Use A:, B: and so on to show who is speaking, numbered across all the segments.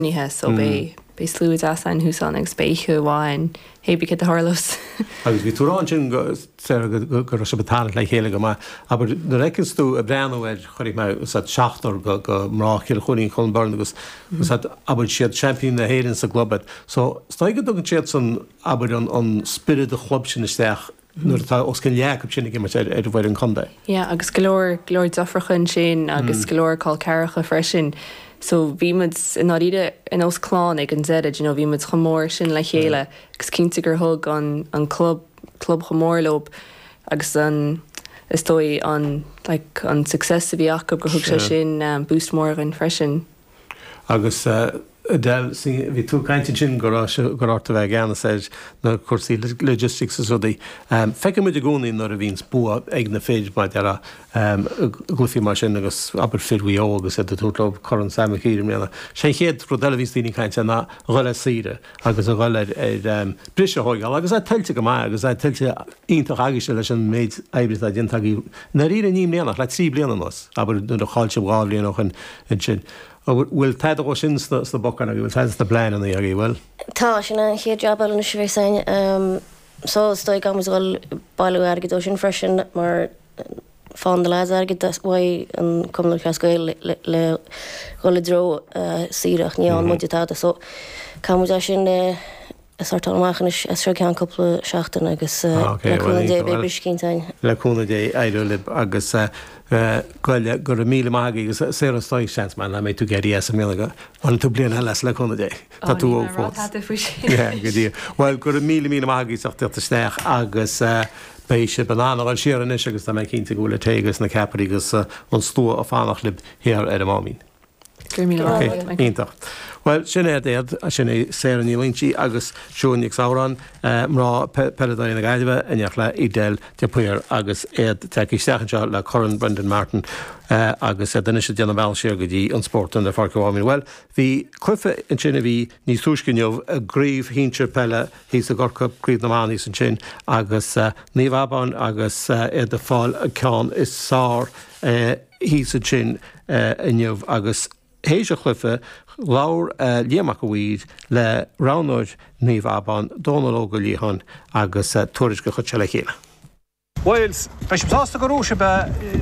A: níthe so bé slúid as an húsán agus béiche bháin hébice a Harlos.
B: Agus bhí túrán sin gur se betána le chéile go mai, aber na reckens tú a breanhid choirigh me seachtar go mráchéil chuín chunbarn agus aber siad champion na héann sa globad. So staigad dogan siad san aber an spirit a chlub sin isteach nuair atá os cin leach sinna gimmar bhfuir an condé.
A: Ja, agus glóir dofrachan sin agus glóir cá cearacha freisin. So bhí mud in áide in os chlán ag an zead, bhí mud chomór sin le chéile, agus cinnte gur thug an club chomórlób agus an istói an success a bhí acu gur thug se sin boost mór an freisin.
B: Agus bhí tú caiinte sin goráta bheith gceanna séid na cuasaí logistics a rudaí. Feice muid a gcónaí nar a bhín spua ag na féidir maid ar glufií mar sin agus aber firhí agus a túlób choran sama chéidir ména. Sé chéad ru televístíní caiinte na ghuiile síre agus a ghuiile brise hóigáil, agus tiltte go mai agus tiltte ionintach agiise leis an méid éibris a diontaí na rí a ní mléanach le 3 bliana nos, aber nu a cháilte bháilíonach an sin. Bhfuil tead ó sin na bocan a bhfuil tead na blein an í bhfuil?
C: Tá sinna chéad jobbal na sibhéisáin so stoi gamas bhil bailú agad ó sin freisin mar fáin de leis agad bhaid an cumla cheascail le gola dro síreach ní an muidetáda so camus sin sartá amachchan is seo cean coppla seachtain agus leúna dé bé briscintain.
B: Leúna dé éidir lib agus goile gur a míle mágaí agus sé an stáid seans man le méid tú géirí as mílaga an tú blian helas leúna dé. Tá tú ó fót. Godí. Weil gur a míle mágaí achtarta sneach agus béise banáil siaran is agus tá mé cinnta gúla tégus na ceparí agus an stú a fánach lib hir ar a mámín. Ítach. Well, sin éad a sin é séan í lintí agus siúnig sáran mrá pedaí na gaiideh ineach le idéil de puir agus éad te isteachseo le Coran Brendan Martin agus denne sé déanana bhil siar go dtí an sportan de farcháin. Well, hí clufa in sinna bhí níos túiscinneomh a gríomh híntir pelle hís a gorca gríomh namáí san sin agus níomhában agus éad a fáil a ceán is sár hí san sin inneomh agus héise chlufa láir líamach go bhíd le ránóid níomhában dónalóga líhan agus tuairis go chute le chéile.
D: Wales, feis tásta go rúise be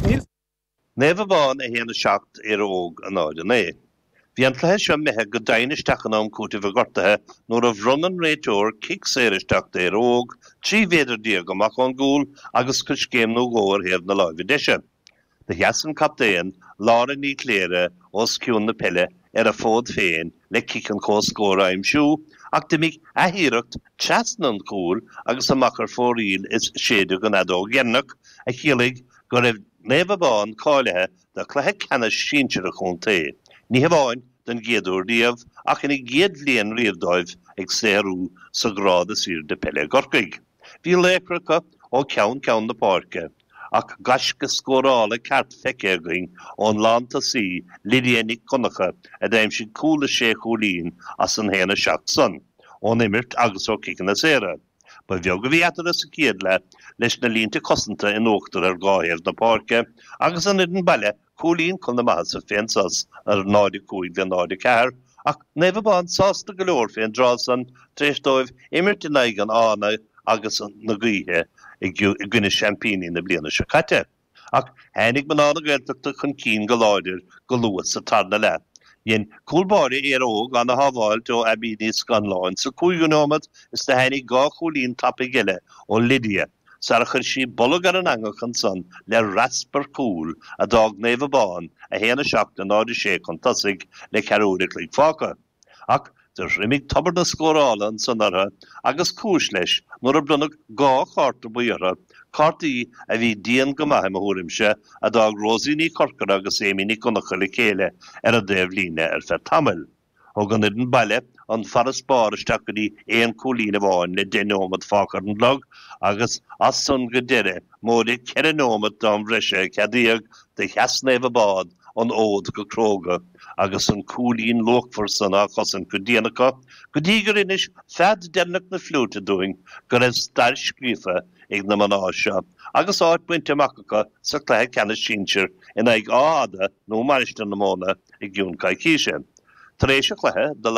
E: Níomhában a héana seacht ar óg an áide né. Bhí an chléis seo methe go daineisteach an cúta bh gortathe nuair a bhrunnan réiteoir cic séiristeach ar óg, 3 féidir dia gomach an gúil agus chus céimnú ggóir héamh na láimhe deise. De heasan captéan lára ní cléire os ciún na pelle ar a fód féin le cic an cós scóra imsú, ach de mig ahíireacht teasna an cúil agus amachar fóríil is séidir go nadó gennach a chialig go raibh Níomhában cáilethe de cluthe ceanna síintear a chun té. Ní hamháin den géadúr díomh ach ina géad bhliain riamhdóibh ag séirú sa grád a sír de pelle gorcaig. Bhí léicreacha ó ceann na páirce. Ach gasca scórála ceart feiceagaing ón lánta sí lidéananig conacha a d éim sin cúla sé chúlín as an héana seach san, ón imirt agus ó cican na séire. Ba bheag go bhí atar sa céad leis na línta cosanta in óachtar ar gáir na páirce, agus an idan baile cúlín chun na maithe sa fénsas ar 95 le 94, ach Níomhában sásta go leor féin drásan tréisdóibh imirt in aig an ána agus na gaothe i gcuine champíní na bliana se caite. Ach hénig manána gaiilteachta chun cín go láidir go luas sa tarna le. Yen cúlbáirí ar óg an na haváil do abí níos gan láin sa cúigunómad is de hénig gá chúlín tappa giile ó Lydia. Sar a chur sí bolagar an angachan san le rasper cúl a dag Níomhában a héana seach na 96 chun tasig le ceúric le fáca. Ach der rimig tabar na scórála an sanartha agus cúis leis nuair a brunach gá cháirta buíocha, cáirtaí a bhí díon go maithe a thuairimse a dag Rósaíní Corcar agus éiminí conacha le chéile ar a déobh líne ar feadh tamil. Ó gan idan baile an faras báiristeach go dtí éon cúlín bháin le dénómad fácar an blog agus as san go deire módaigh ceanómad dám bhreise ceadaíag de cheas Níomhában an ód go cróga agus an cúlín lochfar sanna chosan go déanacha, go dtí gur inis fead dennach na flúta doing go raibh stair scríofa ag na maná seo, agus áit buinte macacha sa cléthe ceanna síintear in ag áda nó mariste na móna ag dún caiicíise. Taréis se chluthe